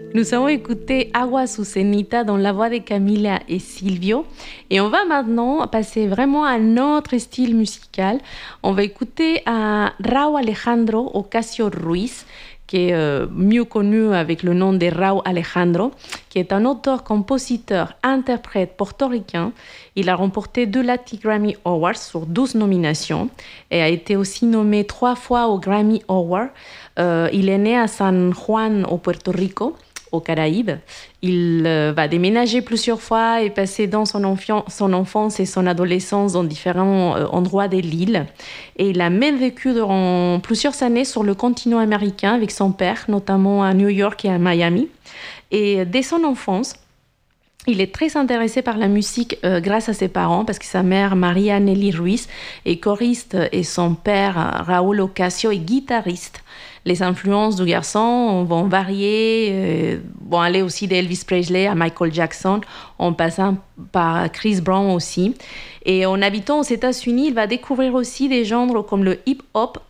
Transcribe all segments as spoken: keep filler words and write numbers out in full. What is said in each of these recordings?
Nous avons écouté Agua Azucenita dans la voix de Camila et Silvio. Et on va maintenant passer vraiment à un autre style musical. On va écouter à Raúl Alejandro Ocasio Ruiz, qui est euh, mieux connu avec le nom de Raúl Alejandro, qui est un auteur, compositeur, interprète portoricain. Il a remporté deux Latin Grammy Awards sur douze nominations et a été aussi nommé trois fois au Grammy Award. Euh, il est né à San Juan, au Puerto Rico, aux Caraïbes. Il euh, va déménager plusieurs fois et passer dans son, enfi- son enfance et son adolescence dans différents euh, endroits de l'île. Et il a même vécu durant plusieurs années sur le continent américain avec son père, notamment à New York et à Miami. Et dès son enfance, il est très intéressé par la musique euh, grâce à ses parents, parce que sa mère, Maria Nelly Ruiz, est choriste et son père, Raúl Ocasio, est guitariste. Les influences du garçon vont varier, euh, vont aller aussi d'Elvis Presley à Michael Jackson, en passant par Chris Brown aussi. Et en habitant aux États-Unis, il va découvrir aussi des genres comme le hip-hop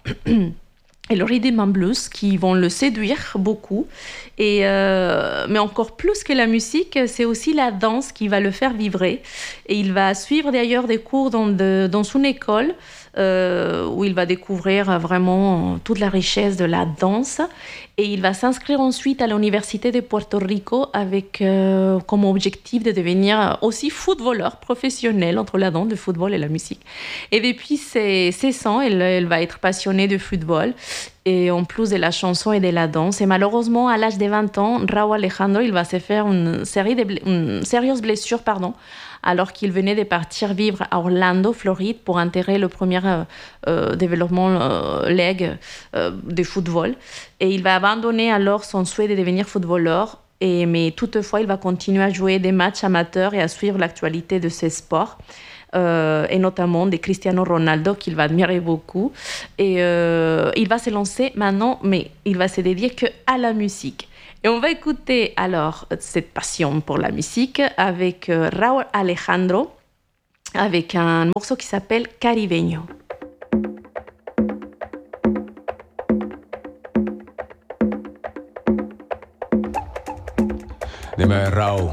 et le rhythm and blues qui vont le séduire beaucoup. Et, euh, mais encore plus que la musique, c'est aussi la danse qui va le faire vibrer. Et il va suivre d'ailleurs des cours dans, de, dans son école euh, où il va découvrir vraiment toute la richesse de la danse. Et il va s'inscrire ensuite à l'Université de Puerto Rico avec euh, comme objectif de devenir aussi footballeur professionnel entre la danse, le football et la musique. Et depuis ses seize ans, elle, elle va être passionnée de football. Et en plus de la chanson et de la danse. Et malheureusement, à l'âge de vingt ans, Raúl Alejandro, il va se faire une, série de ble- une sérieuse blessure, pardon, alors qu'il venait de partir vivre à Orlando, Floride, pour intégrer le premier euh, euh, développement euh, leg euh, de football. Et il va abandonner alors son souhait de devenir footballeur. Et, mais toutefois, il va continuer à jouer des matchs amateurs et à suivre l'actualité de ces sports. Euh, et notamment de Cristiano Ronaldo qu'il va admirer beaucoup et euh, il va se lancer maintenant, mais il va se dédier que à la musique. Et on va écouter alors cette passion pour la musique avec euh, Raúl Alejandro avec un morceau qui s'appelle Caribeño. Dime, Raúl,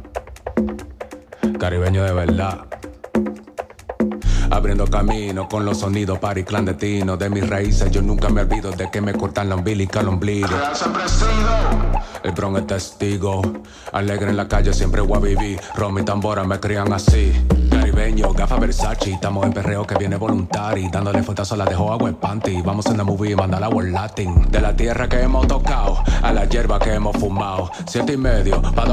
caribeño de verdad. Abriendo camino con los sonidos party clandestinos de mis raíces. Yo nunca me olvido de que me cortan la umbilical ombligo. El Bronx es testigo. Alegre en la calle siempre voy a vivir. Ron y tambora me crían así. Caribeño, gafa Versace. Estamos en perreo que viene voluntari. Dándole fuetazo a la dejo agua en panty. Vamos en la movie y manda la world latin. De la tierra que hemos tocado a la hierba que hemos fumado. Siete y medio pa'